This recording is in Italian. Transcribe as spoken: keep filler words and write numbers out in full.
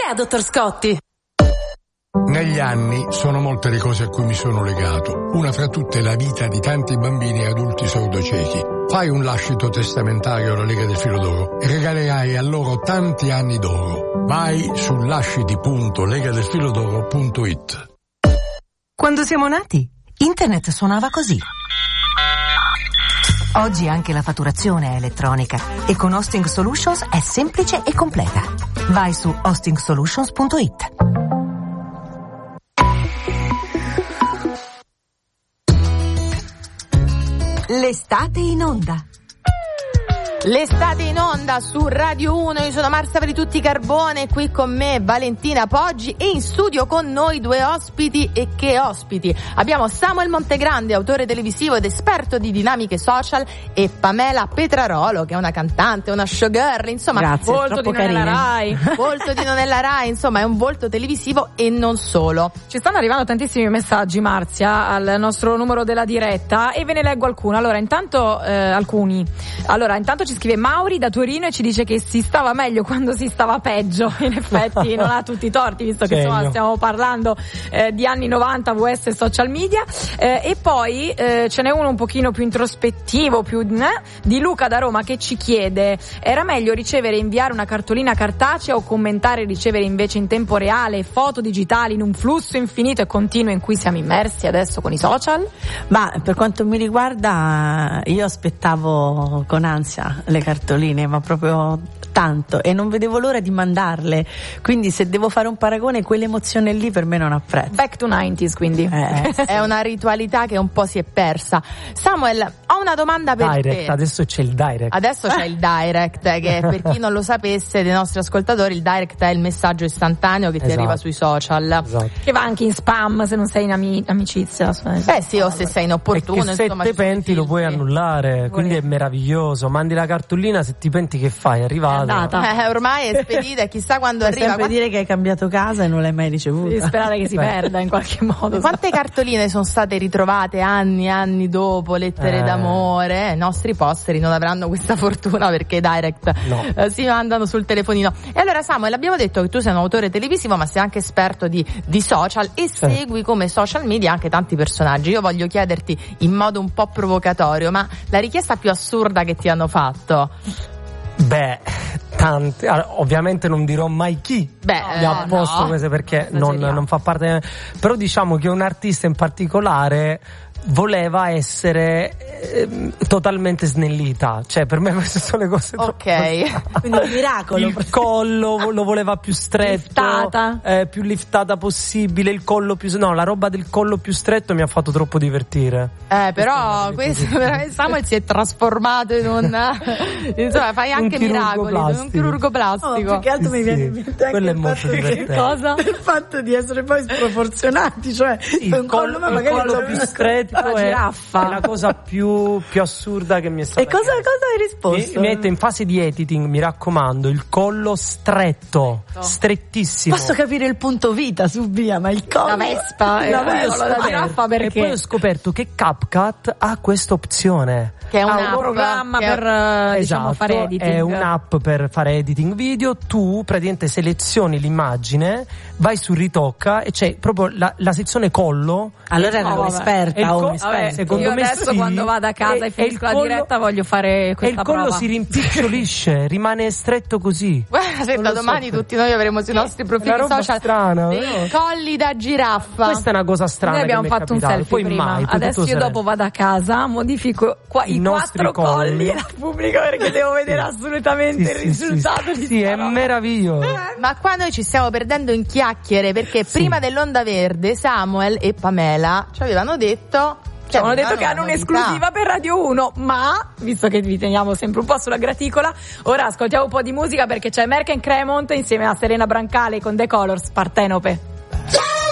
Ea, dottor Scotti. Negli anni sono molte le cose a cui mi sono legato. Una fra tutte è la vita di tanti bambini e adulti sordociechi. Fai un lascito testamentario alla Lega del Filo d'Oro e regalerai a loro tanti anni d'oro. Vai su lasciti punto legadelfilodoro punto it. Quando siamo nati, internet suonava così. Oggi anche la fatturazione è elettronica e con Hosting Solutions è semplice e completa. Vai su hosting solutions punto it. L'estate in onda. L'estate in onda su Radio uno, io sono Marta per tutti Carbone, qui con me Valentina Poggi e in studio con noi due ospiti. E che ospiti! Abbiamo Samuel Montegrande, autore televisivo ed esperto di dinamiche social, e Pamela Petrarolo, che è una cantante, una showgirl, insomma, Grazie, volto di carine. Nonella Rai, volto di Nonella Rai, insomma è un volto televisivo e non solo. Ci stanno arrivando tantissimi messaggi, Marzia, al nostro numero della diretta e ve ne leggo alcuni. Allora, intanto eh, alcuni. Allora, intanto ci scrive Mauri da Torino e ci dice che si stava meglio quando si stava peggio. In effetti non ha tutti i torti, visto che insomma stiamo parlando eh, di anni novanta, V S e social media. Eh, e poi eh, ce n'è uno un pochino più introspettivo, più eh, di Luca da Roma, che ci chiede: era meglio ricevere e inviare una cartolina cartacea o commentare e ricevere invece in tempo reale foto digitali in un flusso infinito e continuo in cui siamo immersi adesso con i social? Ma per quanto mi riguarda, io aspettavo con ansia le cartoline, ma proprio tanto, e non vedevo l'ora di mandarle, quindi se devo fare un paragone, quell'emozione lì per me non ha prezzo. Back to nineties, quindi eh. È una ritualità che un po' si è persa. Samuel, ho una domanda per direct, te. Adesso c'è il direct. Adesso c'è il direct, che per chi non lo sapesse dei nostri ascoltatori, il direct è il messaggio istantaneo che ti Esatto. arriva sui social. Esatto. che va anche in spam se non sei in ami- amicizia. Eh sì, o se sei inopportuno, E che se insomma, te ci sono i penti lo puoi filtri. annullare, quindi è meraviglioso. Mandi la cartolina, se ti penti che fai? È arrivata. Eh, ormai è spedita e chissà quando Puoi arriva. sempre Quante, dire che hai cambiato casa e non l'hai mai ricevuta. Devi sperare che si Beh. perda in qualche modo. quante cartoline sono state ritrovate anni e anni dopo, lettere Eh. d'amore? I nostri posteri non avranno questa fortuna perché i direct No. eh, si mandano sul telefonino. E allora Samuel, abbiamo detto che tu sei un autore televisivo ma sei anche esperto di, di social e Certo. segui come social media anche tanti personaggi. Io voglio chiederti in modo un po' provocatorio, ma la richiesta più assurda che ti hanno fatto? Beh, tante. Allora, ovviamente non dirò mai chi. Beh, Mi ha eh, posto no. queste perché non, Esageriamo. non fa parte. Però diciamo che un artista in particolare voleva essere eh, totalmente snellita, cioè per me queste sono le cose Ok. Quindi un miracolo. il collo lo voleva più stretto, Liftata. eh, più liftata possibile, il collo più no, la roba del collo più stretto mi ha fatto troppo divertire. Eh, però questo, veramente Samuel si è trasformato in un insomma fai anche Un chirurgo miracoli, un plastico. chirurgo Oh, plastico. più che altro Sì, mi viene sì. in mente anche Quello è il molto fatto che- divertente. Cosa? il fatto di essere poi sproporzionati, cioè Il un collo, ma il magari collo lo- più stretto La è, giraffa. è la cosa più, più assurda che mi è stata E cosa, chiesta. cosa hai Mi, risposto? mi mette in fase di editing, mi raccomando, il collo stretto, strettissimo. Posso capire il punto vita su via, ma il collo, La Vespa, eh, la il Vespa. collo da giraffa, E perché poi ho scoperto che CapCut ha questa opzione. Che è ha una un programma per eh, diciamo Esatto, fare editing. è un'app per fare editing video. Tu praticamente selezioni l'immagine, vai su ritocca e c'è proprio la, la sezione collo. Allora era No, vabbè. E il un'esperta o co- un esperto. vabbè, secondo Io me adesso sì. quando vado a casa e, E- finisco e il la collo- diretta voglio fare E questa il collo prova. si rimpicciolisce, rimane stretto così. Guarda, se Non da lo so domani perché. tutti noi avremo sui nostri profili una roba social strana, dei no? colli da giraffa. Questa è una cosa strana. Noi abbiamo che mi è fatto un capitato. selfie Poi prima, mai, poi adesso tutto io sereno. dopo vado a casa, modifico qua I i nostri quattro colli colli. e la pubblico perché devo vedere assolutamente Sì, il sì, risultato sì, di sì, sta è roba. meraviglioso. Ma qua noi ci stiamo perdendo in chiacchiere perché prima dell'onda verde Samuel e Pamela ci avevano detto Ci avevano detto che hanno hanno un'esclusiva per Radio uno, ma visto che vi teniamo sempre un po' sulla graticola, ora ascoltiamo un po' di musica perché c'è Merck and Cremont insieme a Serena Brancale con The Colors, Partenope.